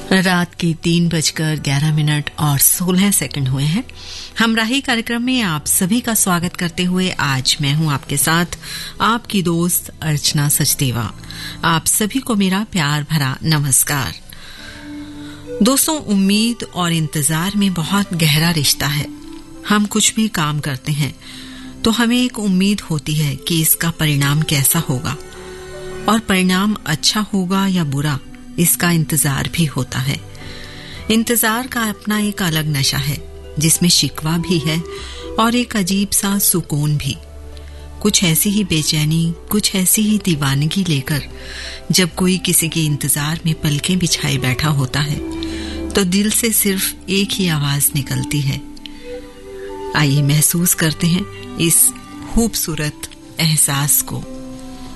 रात के 3:11 और 16 सेकंड हुए हैं। हमराही कार्यक्रम में आप सभी का स्वागत करते हुए आज मैं हूं आपके साथ आपकी दोस्त अर्चना सचदेवा। आप सभी को मेरा प्यार भरा नमस्कार। दोस्तों, उम्मीद और इंतजार में बहुत गहरा रिश्ता है। हम कुछ भी काम करते हैं तो हमें एक उम्मीद होती है कि इसका परिणाम कैसा होगा, और परिणाम अच्छा होगा या बुरा इसका इंतजार भी होता है। इंतजार का अपना एक अलग नशा है जिसमें शिकवा भी है और एक अजीब सा सुकून भी। कुछ ऐसी ही बेचैनी, कुछ ऐसी ही दीवानगी लेकर जब कोई किसी के इंतजार में पलकें बिछाए बैठा होता है तो दिल से सिर्फ एक ही आवाज निकलती है। आइए महसूस करते हैं इस खूबसूरत एहसास को।